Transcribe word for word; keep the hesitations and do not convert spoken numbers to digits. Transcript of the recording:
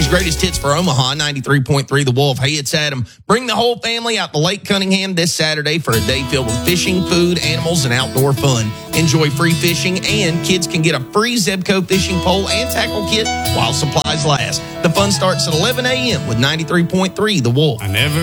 Country's greatest hits for Omaha, ninety-three point three The Wolf. Hey, it's Adam. Bring the whole family out to Lake Cunningham this Saturday for a day filled with fishing, food, animals, and outdoor fun. Enjoy free fishing, and kids can get a free Zebco fishing pole and tackle kit while supplies last. The fun starts at eleven a.m. with ninety-three point three The Wolf. I never